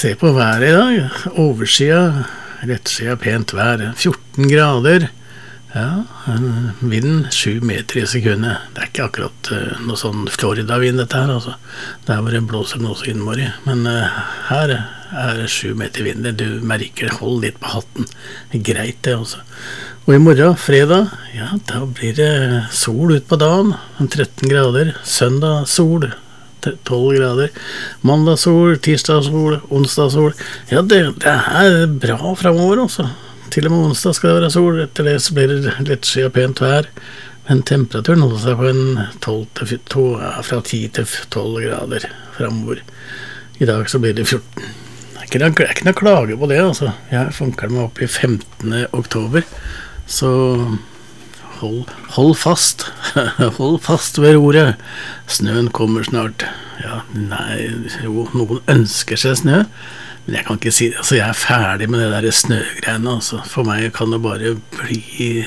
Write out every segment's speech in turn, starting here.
Se på været I dag, oversida, rettsida pent vær, 14 grader, ja, vinden 7 meter I sekundet. Det ikke akkurat noe sånn Florida-vind dette her, altså. Der hvor det blåser noe så innmari, men her det 7 meter vind, du merker, hold litt på hatten, det greit det også. Og I morgen, fredag, ja, da blir det sol ut på dagen, 13 grader, søndag sol, 12 grader, mandag sol, tirsdag sol, onsdag sol. Ja, det bra fremover også. Til og med onsdag skal det være sol, etter det så blir det litt sky og pent vær. Men temperaturen holder seg på fra 10 til 12 grader fremover. I dag så blir det 14. Det ikke noe klage på det, altså. Jeg funker meg opp I 15. oktober, så hold fast. Hold fast ved roret. Snøen kommer snart. Ja, nei, jo, noen ønsker seg snø, men jeg kan ikke si det. Altså, jeg ferdig med det der snøgreiene, altså. For meg kan det bare bli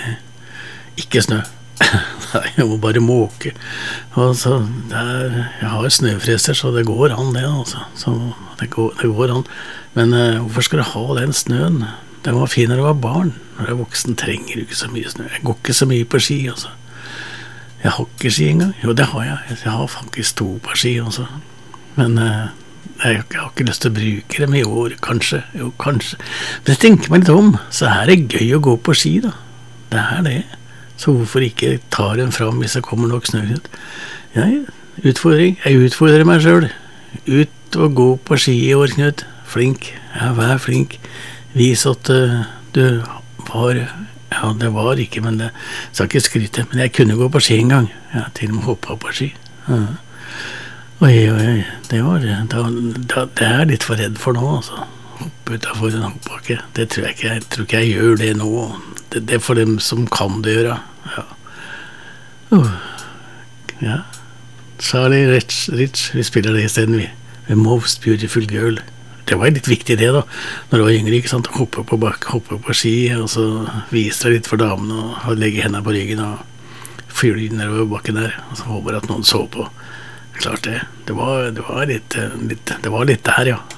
ikke snø. Nei, jeg må bare måke. Altså, jeg har snøfreser, så det går an det, altså. Så det går an. Men hvorfor skal du ha den snøen? Det var fin når du var barn. Når du voksen trenger du ikke så mye snø. Jeg går ikke så mye på ski, altså. Jeg har ikke ski engang. Jo, det har jeg. Jeg har faktisk 2 par ski, altså. Men jeg har ikke lyst til å bruke dem I år, kanskje. Jo, kanskje. Men jeg tenker meg litt om, så det gøy å gå på ski, da. Det det. Så hvorfor ikke ta den fram hvis det kommer nok snø ut? Ja, utfordring. Jeg utfordrer meg selv. Ut og gå på ski I år, Knut. Flink. Ja, vær flink. Vis at du var, ja, det var ikke, men det skal ikke skryte, men jeg kunne gå på ski en gang. Ja, til og med hoppe på ski. Ja. Oi, det var det litt for redd for nå, altså. Hoppe utenfor en hoppbakke. Det tror jeg ikke jeg gjør det nå. Det for dem som kan det gjøre. Ja. Ja. Charlie Rich, vi spiller det I stedet vi. The Most Beautiful Girl. Det var litt viktig det da, når du var yngre, ikke sant? Hoppe på ski, og så vise deg litt for damen, og legge hendene på ryggen, og fly nedover bakken der, og så håper at noen så på. Klart det var litt der, ja.